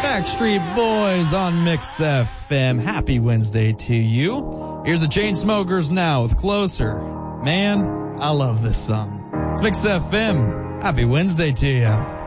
Backstreet Boys on Mix FM. Happy Wednesday to you. Here's the Chainsmokers now with Closer. Man, I love this song. It's Mix FM. Happy Wednesday to you.